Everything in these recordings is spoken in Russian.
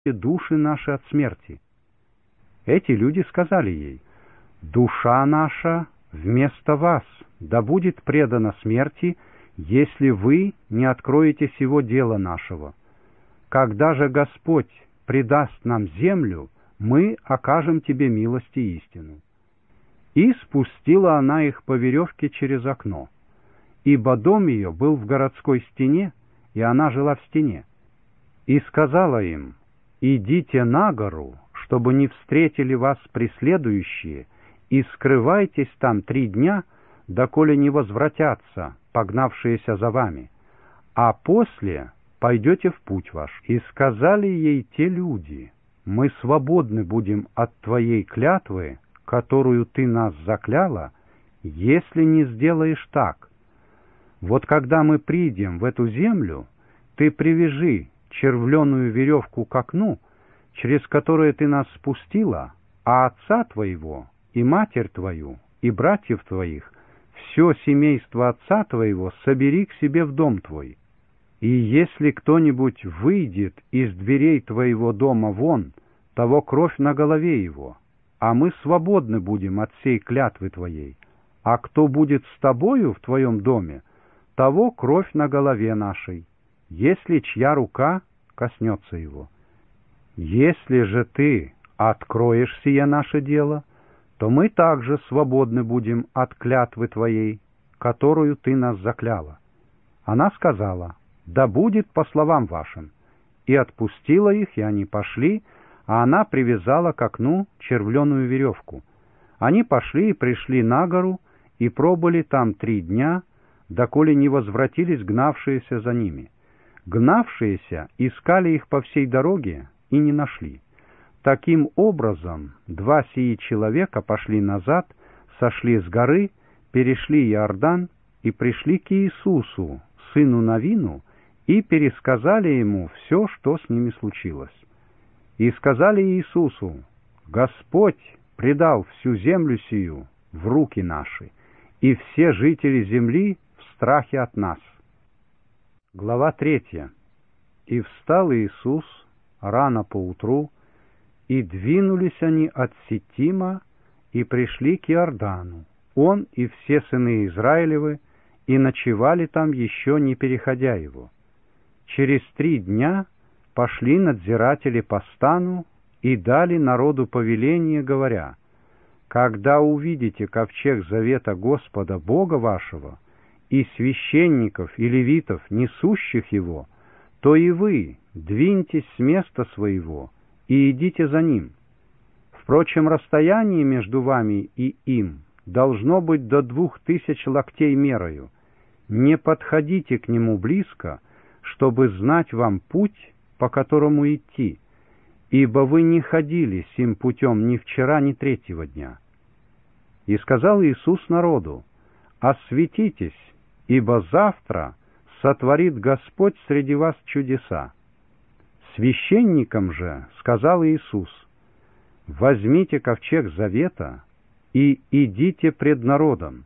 души наши от смерти». Эти люди сказали ей: «Душа наша вместо вас да будет предана смерти, если вы не откроете сего дела нашего. Когда же Господь предаст нам землю, мы окажем тебе милость и истину». И спустила она их по веревке через окно, ибо дом ее был в городской стене, и она жила в стене. И сказала им: «Идите на гору, чтобы не встретили вас преследующие, и скрывайтесь там 3 дня, доколе не возвратятся погнавшиеся за вами, а после пойдете в путь ваш». И сказали ей те люди: «Мы свободны будем от твоей клятвы, которую ты нас закляла, если не сделаешь так. Вот когда мы придем в эту землю, ты привяжи червленую веревку к окну, через которое ты нас спустила, а отца твоего, и матерь твою, и братьев твоих, все семейство отца твоего собери к себе в дом твой. И если кто-нибудь выйдет из дверей твоего дома вон, того кровь на голове его, а мы свободны будем от сей клятвы твоей. А кто будет с тобою в твоем доме, того кровь на голове нашей, если чья рука коснется его. Если же ты откроешь сие наше дело, то мы также свободны будем от клятвы твоей, которую ты нас закляла». Она сказала: «Да будет по словам вашим». И отпустила их, и они пошли, а она привязала к окну червленую веревку. Они пошли и пришли на гору, и пробыли там 3 дня, доколе не возвратились гнавшиеся за ними. Гнавшиеся искали их по всей дороге и не нашли. Таким образом, 2 сии человека пошли назад, сошли с горы, перешли Иордан и пришли к Иисусу, сыну Навину, и пересказали ему все, что с ними случилось. И сказали Иисусу: «Господь предал всю землю сию в руки наши, и все жители земли в страхе от нас». Глава 3. «И встал Иисус рано поутру, и двинулись они от Ситима, и пришли к Иордану, он и все сыны Израилевы, и ночевали там, еще не переходя его. Через 3 дня пошли надзиратели по стану и дали народу повеление, говоря: «Когда увидите ковчег завета Господа Бога вашего и священников и левитов, несущих его, то и вы двиньтесь с места своего и идите за ним. Впрочем, расстояние между вами и им должно быть до 2000 локтей мерою. Не подходите к нему близко, чтобы знать вам путь, по которому идти, ибо вы не ходили сим путем ни вчера, ни 3-го дня». И сказал Иисус народу: «Осветитесь, ибо завтра сотворит Господь среди вас чудеса». Священникам же сказал Иисус: «Возьмите ковчег завета и идите пред народом».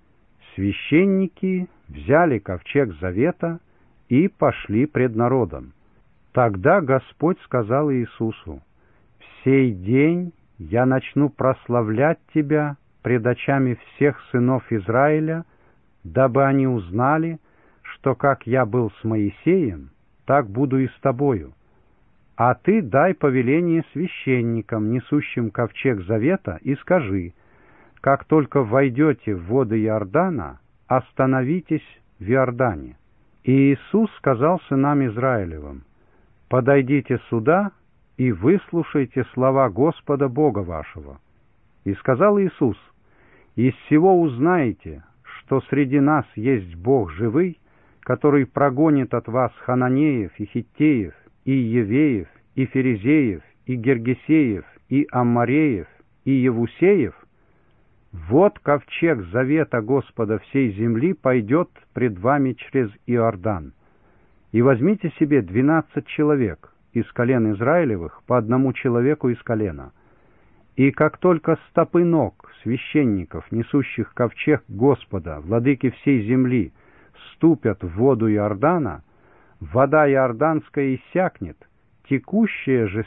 Священники взяли ковчег завета и пошли пред народом. Тогда Господь сказал Иисусу: «В сей день я начну прославлять тебя пред очами всех сынов Израиля, дабы они узнали, что как я был с Моисеем, так буду и с тобою. А ты дай повеление священникам, несущим ковчег завета, и скажи: как только войдете в воды Иордана, остановитесь в Иордане». И Иисус сказал сынам Израилевым: «Подойдите сюда и выслушайте слова Господа Бога вашего». И сказал Иисус: «Из сего узнаете, что среди нас есть Бог живый, который прогонит от вас Хананеев и Хиттеев, и Евеев, и Ферезеев, и Гергесеев, и Аммореев, и Евусеев. Вот ковчег завета Господа всей земли пойдет пред вами через Иордан. И возьмите себе 12 человек из колен Израилевых, по 1 человеку из колена. И как только стопы ног священников, несущих ковчег Господа, владыки всей земли, ступят в воду Иордана, вода иорданская иссякнет, Текущее же